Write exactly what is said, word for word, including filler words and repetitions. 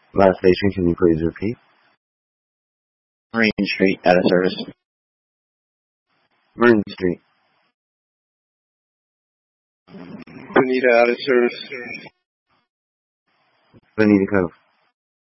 Last station, can you please repeat? Marine Street, out of service. Marine Street. Bonita, out of service. Bonita Cove.